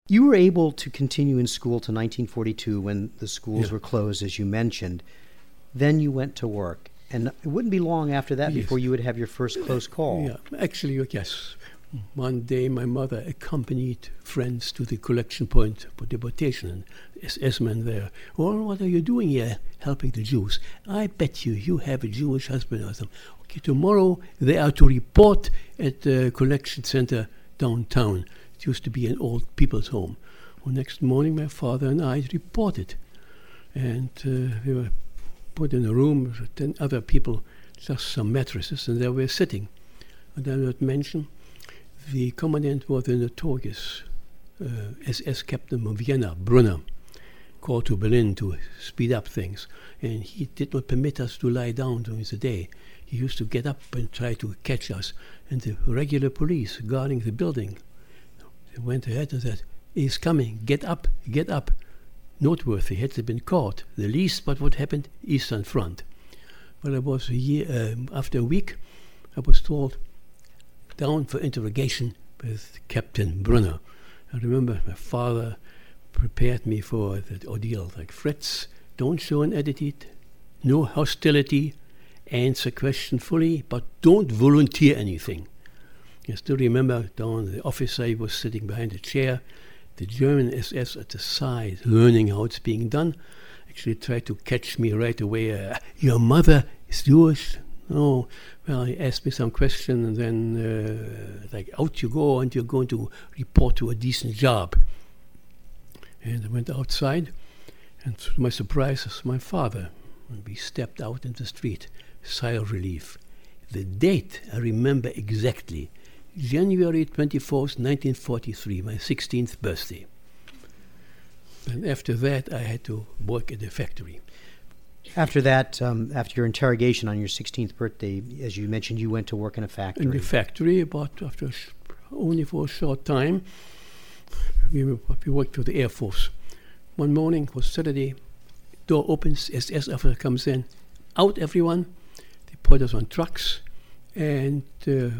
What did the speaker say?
You were able to continue in school to 1942 when the schools Yeah. were closed, as you mentioned. Then you went to work. And it wouldn't be long after that Yes. before you would have your first close call. Yeah, actually, yes. One day, my mother accompanied friends to the collection point for deportation, and SS men there. Well, what are you doing here, helping the Jews? I bet you have a Jewish husband or something. Okay, tomorrow they are to report at the collection center downtown. It used to be an old people's home. Well, next morning, my father and I reported, and we were put in a room with 10 other people, just some mattresses, and there we were sitting. And I not mention, the commandant was a notorious SS captain of Vienna, Brunner, called to Berlin to speed up things. And he did not permit us to lie down during the day. He used to get up and try to catch us. And the regular police guarding the building, they went ahead and said, "He's coming, get up, get up." Noteworthy, had they been caught, the least but what happened, Eastern Front. But I was after a week, I was told, down for interrogation with Captain Brunner. I remember my father prepared me for that ordeal, like, "Fritz, don't show an attitude, no hostility, answer question fully, but don't volunteer anything." I still remember down the officer was sitting behind a chair, the German SS at the side, learning how it's being done, actually tried to catch me right away. "Your mother is Jewish?" "No." Well, he asked me some question, and then, like, "Out you go, and you're going to report to a decent job." And I went outside, and to my surprise, it's my father. And we stepped out in the street, sigh of relief. The date I remember exactly. January 24th, 1943, my 16th birthday. And after that, I had to work at the factory. After that, after your interrogation on your 16th birthday, as you mentioned, you went to work in a factory. In the factory, but after only for a short time, we worked for the Air Force. One morning, it was Saturday, door opens, SS officer comes in, "Out everyone." They put us on trucks, and